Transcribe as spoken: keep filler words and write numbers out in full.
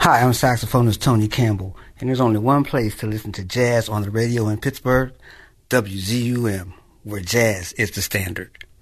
Hi, I'm saxophonist Tony Campbell, and there's only one place to listen to jazz on the radio in Pittsburgh, W Z U M, where jazz is the standard.